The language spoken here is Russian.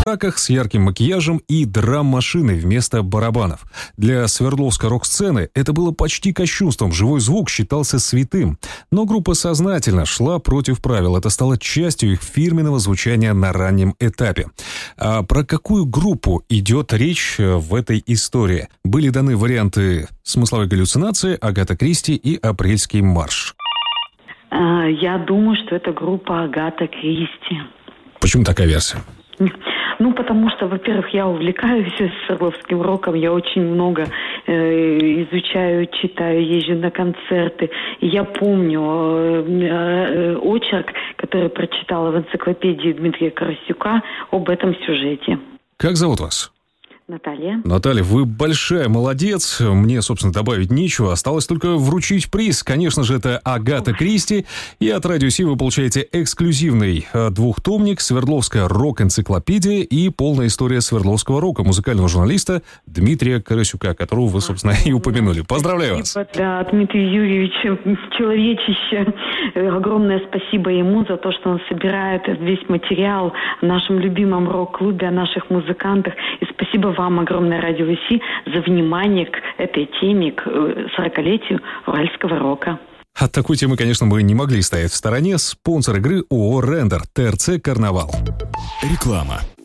фраках с ярким макияжем и драм-машиной вместо барабанов. Для Свердловской рок-сцены это было почти кощунством, живой звук считался святым. Но группа сознательно шла против правил, это стало частью их фирменного звучания на раннем этапе. А про какую группу идет речь в этой истории? Были даны варианты «Смысловой галлюцинации», «Агата Кристи» и «Апрельский марш». Я думаю, что это группа Агата Кристи. Почему такая версия? Потому что, во-первых, я увлекаюсь свердловским роком, я очень много изучаю, читаю, езжу на концерты. И я помню очерк, который прочитала в энциклопедии Дмитрия Карасюка об этом сюжете. Как зовут вас? Наталья. Наталья, вы большая молодец. Мне, собственно, добавить нечего. Осталось только вручить приз. Конечно же, это Агата Кристи. И от Радио Си вы получаете эксклюзивный двухтомник «Свердловская рок-энциклопедия» и полная история свердловского рока музыкального журналиста Дмитрия Карасюка, которого вы, собственно, и упомянули. Поздравляю вас. Да, Дмитрий Юрьевич, человечище. Огромное спасибо ему за то, что он собирает весь материал о нашем любимом рок-клубе, о наших музыкантах. И спасибо вам огромное Радио Си за внимание к этой теме, к 40-летию уральского рока. От такой темы, конечно, мы не могли стоять в стороне. Спонсор игры ООО «Рендер», ТРЦ «Карнавал». Реклама.